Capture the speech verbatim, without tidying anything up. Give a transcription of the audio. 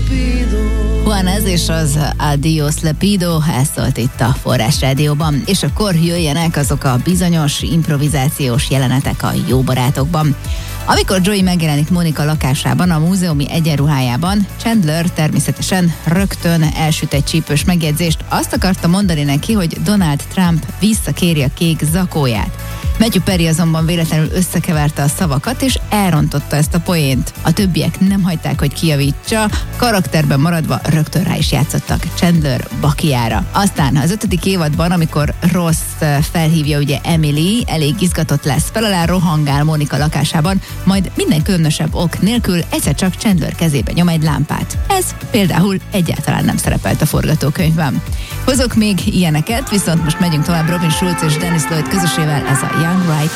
Lepido. Juanes és az Adiós Lepido, ez szólt itt a Forrás Rádióban. És akkor jöjjenek azok a bizonyos improvizációs jelenetek a Jó barátokban. Amikor Joey megjelenik Monica lakásában, a múzeumi egyenruhájában, Chandler természetesen rögtön elsüt egy csípős megjegyzést. Azt akarta mondani neki, hogy Donald Trump visszakéri a kék zakóját. Matthew Perry azonban véletlenül összekeverte a szavakat, és elrontotta ezt a poént. A többiek nem hagyták, hogy kijavítsa, karakterben maradva rögtön rá is játszottak Chandler bakiára. Aztán az ötödik évadban, amikor Ross felhívja ugye Emily, elég izgatott lesz, fel alá rohangál Monica lakásában, majd minden különösebb ok nélkül egyszer csak Chandler kezébe nyom egy lámpát. Ez például egyáltalán nem szerepelt a forgatókönyvben. Hozok még ilyeneket, viszont most megyünk tovább Robin Schulz és Dennis Lloyd közösével, ez a Young Right